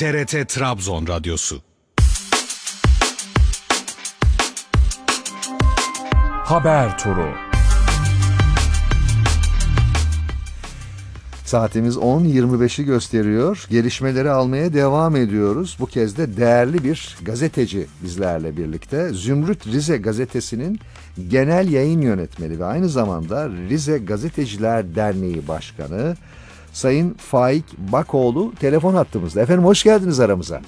TRT Trabzon Radyosu. Haber Turu. Saatimiz 10.25'i gösteriyor. Gelişmeleri almaya devam ediyoruz. Bu kez de değerli bir gazeteci bizlerle birlikte. Zümrüt Rize Gazetesi'nin genel yayın yönetmeni ve aynı zamanda Rize Gazeteciler Derneği Başkanı Sayın Faik Bakoğlu telefon hattımızda. Efendim hoş geldiniz aramıza.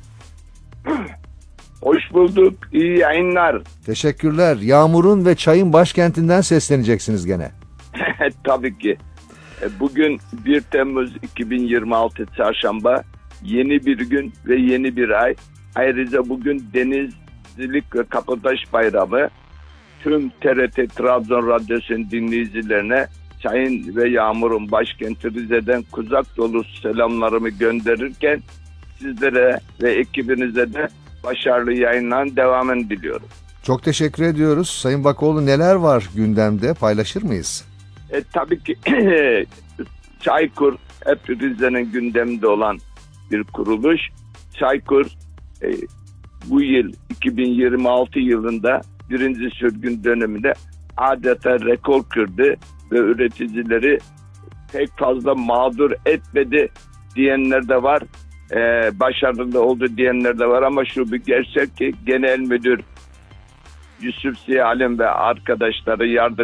Hoş bulduk. İyi yayınlar. Teşekkürler. Yağmurun ve çayın başkentinden sesleneceksiniz gene. Tabii ki. Bugün 1 Temmuz 2026 Çarşamba. Yeni bir gün ve yeni bir ay. Ayrıca bugün Denizcilik ve Kabataş Bayramı. Tüm TRT Trabzon Radyosu'nun dinleyicilerine çayın ve yağmurun başkenti Rize'den kucak dolu selamlarımı gönderirken sizlere ve ekibinize de başarılı yayınların devamını diliyorum. Çok teşekkür ediyoruz. Sayın Bakoğlu, neler var gündemde, paylaşır mıyız? Tabii ki Çaykur hep Rize'nin gündeminde olan bir kuruluş. Çaykur bu yıl 2026 yılında birinci sürgün döneminde adeta rekor kırdı ve üreticileri pek fazla mağdur etmedi diyenler de var. Başarılı oldu diyenler de var ama şu bir gerçek ki Genel Müdür Yusuf Ziya Alem ve arkadaşları, yardım